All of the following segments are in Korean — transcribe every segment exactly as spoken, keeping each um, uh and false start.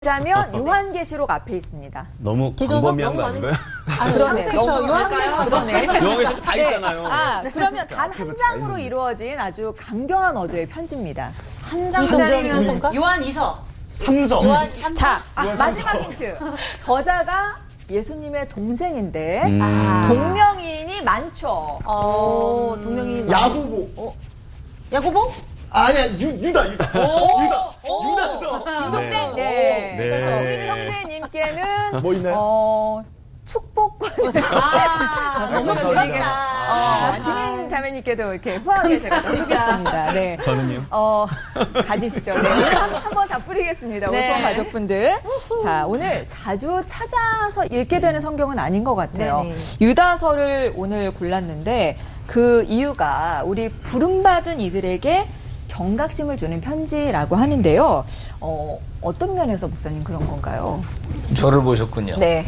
자면 요한계시록 앞에 있습니다. 너무 광범위한 거 아닌가요? 아, 그러네. 그렇죠. 요한계시록 그러네. 요한계시록 다 네. 있잖아요. 아, 그러면 단 한 장으로 이루어진 아주 강경한 어조의 편지입니다. 한 장짜리면 요한 이서. 삼성. 요한 삼 자, 마지막 힌트. 저자가 예수님의 동생인데 음. 아. 동명이인이 많죠. 어, 동명이 야고보. 어? 야고보? 아니야, 유, 유다, 유다. 유다. 유다서. 김동댕. 네. 네. 그래서 우리 형제님께는 뭐 있나요? 어, 축복과 아, 선물 드리겠습니다. 어, 지민 자매님께도 이렇게 후하게 제가 또 쏘겠습니다. 네. 저는요? 어, 가지시죠. 네. 한번 다 뿌리겠습니다. 우리 네. 후원 가족분들. 자, 오늘 자주 찾아서 읽게 되는 성경은 아닌 것 같아요. 네네. 유다서를 오늘 골랐는데 그 이유가 우리 부름받은 이들에게 경각심을 주는 편지라고 하는데요. 어, 어떤 면에서 목사님 그런 건가요? 저를 보셨군요. 네.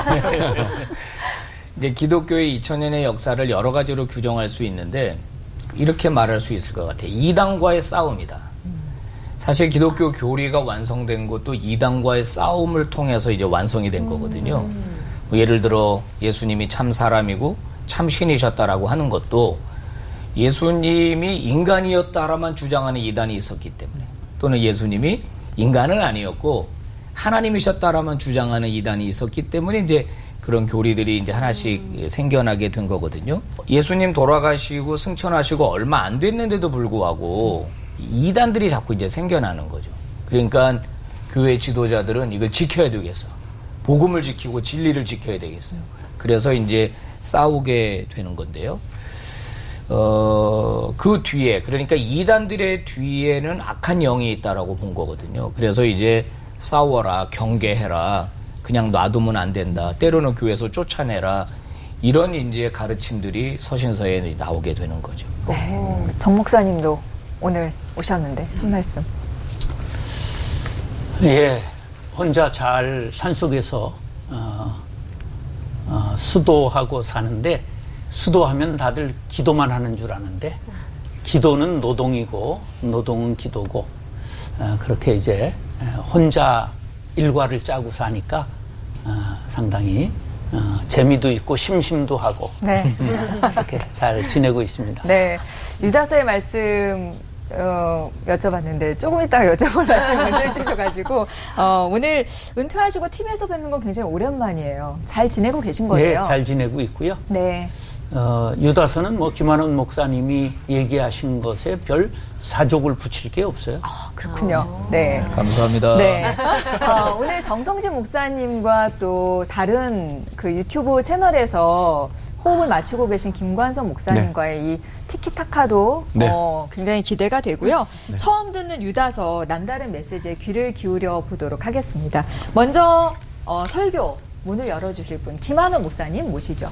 이제 기독교의 이천 년의 역사를 여러 가지로 규정할 수 있는데 이렇게 말할 수 있을 것 같아요. 이단과의 싸움이다. 사실 기독교 교리가 완성된 것도 이단과의 싸움을 통해서 이제 완성이 된 거거든요. 뭐 예를 들어 예수님이 참 사람이고 참 신이셨다라고 하는 것도 예수님이 인간이었다라만 주장하는 이단이 있었기 때문에, 또는 예수님이 인간은 아니었고 하나님이셨다라만 주장하는 이단이 있었기 때문에 이제 그런 교리들이 이제 하나씩 생겨나게 된 거거든요. 예수님 돌아가시고 승천하시고 얼마 안 됐는데도 불구하고 이단들이 자꾸 이제 생겨나는 거죠. 그러니까 교회 지도자들은 이걸 지켜야 되겠어. 복음을 지키고 진리를 지켜야 되겠어요. 그래서 이제 싸우게 되는 건데요. 어, 그 뒤에, 그러니까 이단들의 뒤에는 악한 영이 있다라고 본 거거든요. 그래서 이제 싸워라, 경계해라, 그냥 놔두면 안 된다, 때로는 교회에서 쫓아내라, 이런 이제 가르침들이 서신서에 나오게 되는 거죠. 네. 정 목사님도 오늘 오셨는데 한 말씀. 예, 혼자 잘 산속에서 어, 어, 수도하고 사는데, 수도하면 다들 기도만 하는 줄 아는데 기도는 노동이고 노동은 기도고, 어, 그렇게 이제 혼자 일과를 짜고 사니까 어, 상당히 어, 재미도 있고 심심도 하고, 네. 그렇게 잘 지내고 있습니다. 네. 유다서의 말씀 어, 여쭤봤는데 조금 이따가 여쭤볼 말씀을 해주셔가지고 어, 오늘 은퇴하시고 팀에서 뵙는 건 굉장히 오랜만이에요. 잘 지내고 계신 거예요? 예, 잘 지내고 있고요. 네. 어, 유다서는 뭐 김한원 목사님이 얘기하신 것에 별 사족을 붙일 게 없어요. 아, 그렇군요. 네. 감사합니다. 네. 어, 오늘 정성진 목사님과 또 다른 그 유튜브 채널에서 호흡을 맞추고 계신 김관선 목사님과의 네. 이 티키타카도 네. 어, 굉장히 기대가 되고요. 네. 처음 듣는 유다서 남다른 메시지에 귀를 기울여 보도록 하겠습니다. 먼저 어, 설교 문을 열어주실 분 김한원 목사님 모시죠.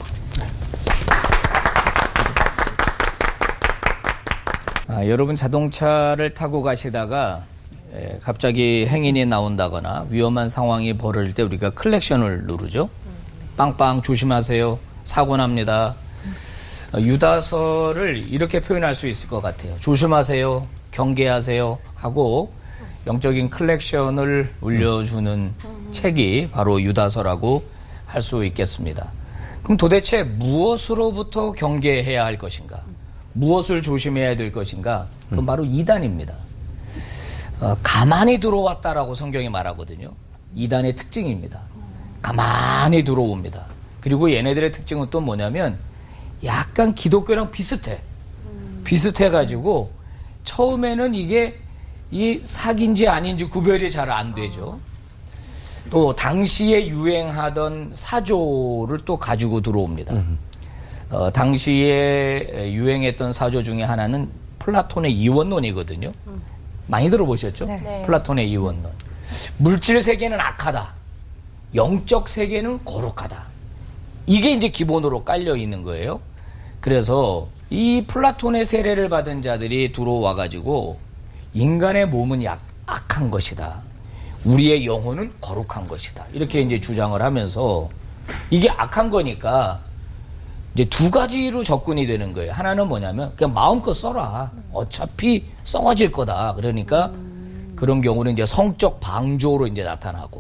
아, 여러분 자동차를 타고 가시다가 에, 갑자기 행인이 나온다거나 위험한 상황이 벌어질 때 우리가 클렉션을 누르죠. 빵빵 조심하세요. 사고 납니다. 어, 유다서를 이렇게 표현할 수 있을 것 같아요. 조심하세요. 경계하세요. 하고 영적인 클렉션을 울려주는 책이 바로 유다서라고 할 수 있겠습니다. 그럼 도대체 무엇으로부터 경계해야 할 것인가? 무엇을 조심해야 될 것인가? 그건 바로 이단입니다. 어, 가만히 들어왔다라고 성경이 말하거든요. 이단의 특징입니다. 가만히 들어옵니다. 그리고 얘네들의 특징은 또 뭐냐면 약간 기독교랑 비슷해. 비슷해가지고 처음에는 이게 이 사기인지 아닌지 구별이 잘 안 되죠. 또 당시에 유행하던 사조를 또 가지고 들어옵니다. 어, 당시에 유행했던 사조 중에 하나는 플라톤의 이원론이거든요. 많이 들어보셨죠? 네. 네. 플라톤의 이원론. 물질 세계는 악하다. 영적 세계는 거룩하다. 이게 이제 기본으로 깔려 있는 거예요. 그래서 이 플라톤의 세례를 받은 자들이 들어와가지고 인간의 몸은 약, 악한 것이다. 우리의 영혼은 거룩한 것이다. 이렇게 이제 주장을 하면서 이게 악한 거니까 이제 두 가지로 접근이 되는 거예요. 하나는 뭐냐면 그냥 마음껏 써라. 어차피 썩어질 거다. 그러니까 그 그런 경우는 이제 성적 방조로 이제 나타나고